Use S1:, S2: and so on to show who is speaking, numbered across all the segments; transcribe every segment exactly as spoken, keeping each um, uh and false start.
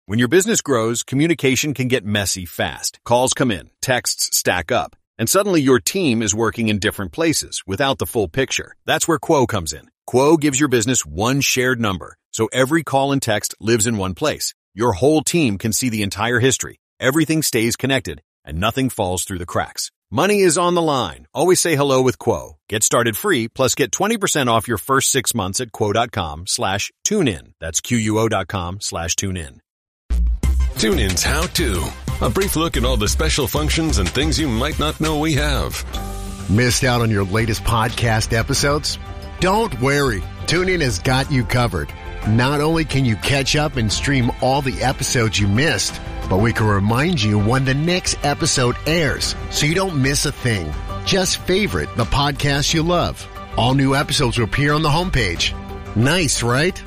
S1: When your business grows, communication can get messy fast. Calls come in, texts stack up, and suddenly your team is working in different places without the full picture. That's where Quo comes in. Quo gives your business one shared number, so every call and text lives in one place. Your whole team can see the entire history. Everything stays connected, and nothing falls through the cracks. Money is on the line. Always say hello with Quo. Get started free, plus get twenty percent off your first six months at quo.com slash tune in. That's Q-U-O dot com slash tune in.
S2: TuneIn's How To. A brief look at all the special functions and things you might not know we have.
S3: Missed out on your latest podcast episodes? Don't worry. TuneIn has got you covered. Not only can you catch up and stream all the episodes you missed, but we can remind you when the next episode airs so you don't miss a thing. Just favorite the podcast you love. All new episodes will appear on the homepage. Nice, right?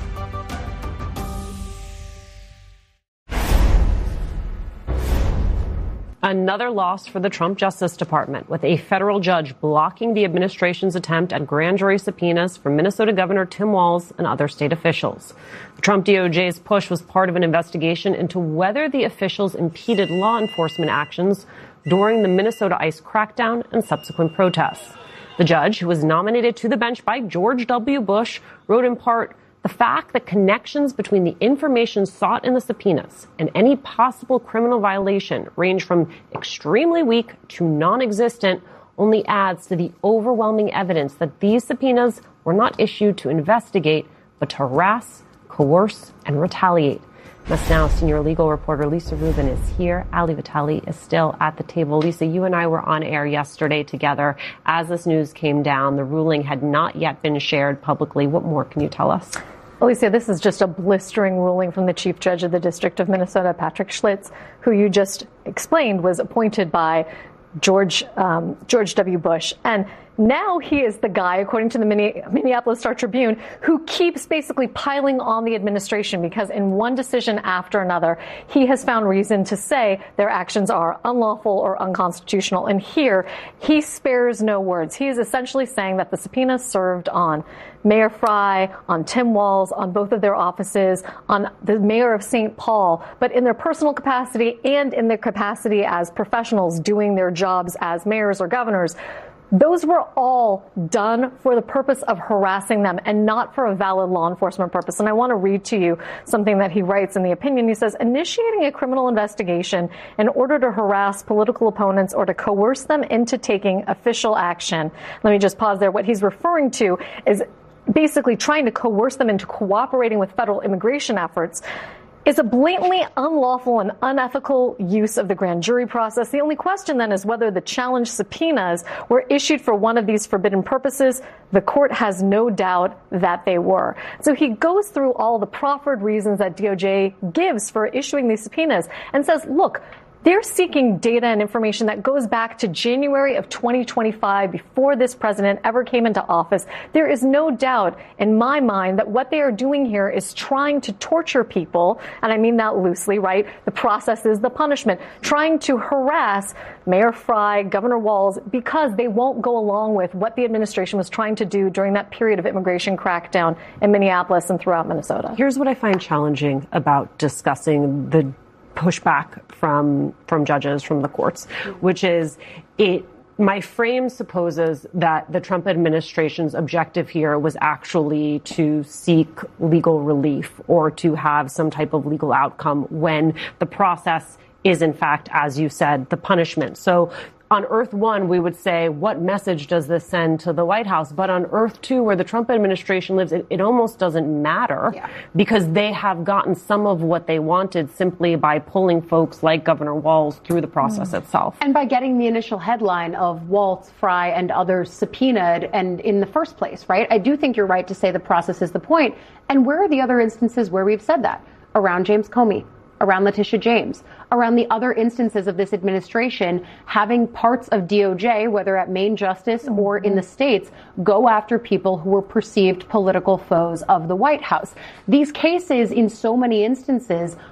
S4: Another loss for the Trump Justice Department, with a federal judge blocking the administration's attempt at grand jury subpoenas from Minnesota Governor Tim Walz and other state officials. The Trump D O J's push was part of an investigation into whether the officials impeded law enforcement actions during the Minnesota ICE crackdown and subsequent protests. The judge, who was nominated to the bench by George W. Bush, wrote in part, "The fact that connections between the information sought in the subpoenas and any possible criminal violation range from extremely weak to non-existent only adds to the overwhelming evidence that these subpoenas were not issued to investigate, but to harass, coerce, and retaliate." That's Now senior legal reporter Lisa Rubin is here. Ali Vitale is still at the table. Lisa, you and I were on air yesterday together. As this news came down, the ruling had not yet been shared publicly. What more can you tell us?
S5: Alicia, this is just a blistering ruling from the Chief Judge of the District of Minnesota, Patrick Schlitz, who you just explained was appointed by George um, George W. Bush. And now he is the guy, according to the Minneapolis Star-Tribune, who keeps basically piling on the administration because in one decision after another, he has found reason to say their actions are unlawful or unconstitutional. And here, he spares no words. He is essentially saying that the subpoenas served on Mayor Frey, on Tim Walz, on both of their offices, on the mayor of Saint Paul, but in their personal capacity and in their capacity as professionals doing their jobs as mayors or governors, those were all done for the purpose of harassing them and not for a valid law enforcement purpose. And I want to read to you something that he writes in the opinion. He says, initiating a criminal investigation in order to harass political opponents or to coerce them into taking official action. Let me just pause there. What he's referring to is basically trying to coerce them into cooperating with federal immigration efforts is a blatantly unlawful and unethical use of the grand jury process. The only question then is whether the challenged subpoenas were issued for one of these forbidden purposes. The court has no doubt that they were. So he goes through all the proffered reasons that D O J gives for issuing these subpoenas and says, look, they're seeking data and information that goes back to January of twenty twenty-five, before this president ever came into office. There is no doubt in my mind that what they are doing here is trying to torture people, and I mean that loosely, right? The process is the punishment, trying to harass Mayor Frey, Governor Walz, because they won't go along with what the administration was trying to do during that period of immigration crackdown in Minneapolis and throughout Minnesota.
S4: Here's what I find challenging about discussing the pushback from from judges, from the courts, which is it my frame supposes that the Trump administration's objective here was actually to seek legal relief or to have some type of legal outcome when the process is, in fact, as you said, the punishment. So on Earth One, we would say, what message does this send to the White House? But on Earth Two, where the Trump administration lives, it, it almost doesn't matter yeah. because they have gotten some of what they wanted simply by pulling folks like Governor Walz through the process mm. itself.
S6: And by getting the initial headline of Walz, Frey, and others subpoenaed and in the first place, right? I do think you're right to say the process is the point. And where are the other instances where we've said that? Around James Comey, around Letitia James, around the other instances of this administration having parts of D O J, whether at Main Justice or in the states, go after people who were perceived political foes of the White House. These cases, in so many instances,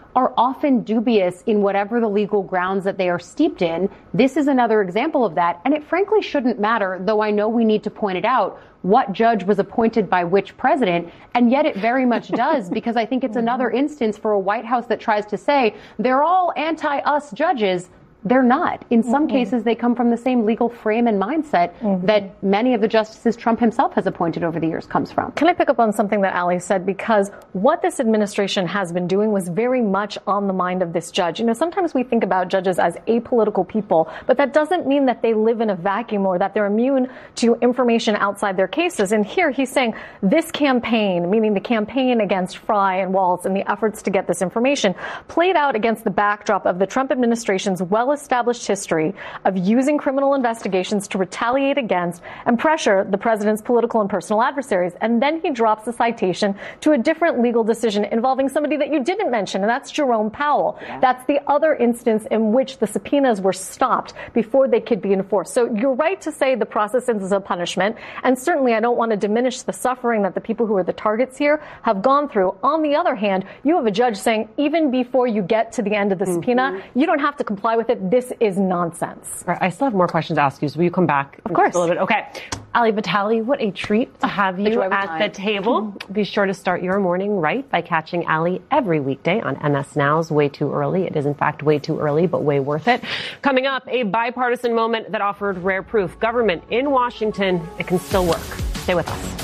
S6: are often dubious in whatever the legal grounds that they are steeped in. This is another example of that. And it frankly shouldn't matter, though I know we need to point it out, what judge was appointed by which president. And yet it very much does, because I think it's another instance for a White House that tries to say they're all anti-us judges. They're not. In some mm-hmm. cases, they come from the same legal frame and mindset mm-hmm. that many of the justices Trump himself has appointed over the years comes from.
S5: Can I pick up on something that Ali said? Because what this administration has been doing was very much on the mind of this judge. You know, sometimes we think about judges as apolitical people, but that doesn't mean that they live in a vacuum or that they're immune to information outside their cases. And here he's saying this campaign, meaning the campaign against Fry and Waltz and the efforts to get this information, played out against the backdrop of the Trump administration's well established history of using criminal investigations to retaliate against and pressure the president's political and personal adversaries. And then he drops the citation to a different legal decision involving somebody that you didn't mention, and that's Jerome Powell. Yeah. That's the other instance in which the subpoenas were stopped before they could be enforced. So you're right to say the process is a punishment, and certainly I don't want to diminish the suffering that the people who are the targets here have gone through. On the other hand, you have a judge saying even before you get to the end of the mm-hmm. subpoena, you don't have to comply with it. This is nonsense.
S4: Right, I still have more questions to ask you, so will you come back?
S5: Of course.
S4: A little bit. Okay. Ali Vitale, what a treat to have you at time. the table. Be sure to start your morning right by catching Ali every weekday on M S Now's Way Too Early. It is, in fact, way too early, but way worth it. Coming up, a bipartisan moment that offered rare proof. Government in Washington, it can still work. Stay with us.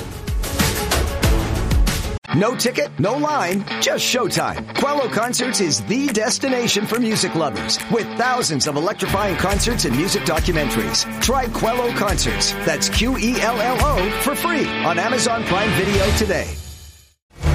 S7: No ticket, no line, just showtime. Quello Concerts is the destination for music lovers with thousands of electrifying concerts and music documentaries. Try Quello Concerts, that's Q E L L O, for free on Amazon Prime Video today.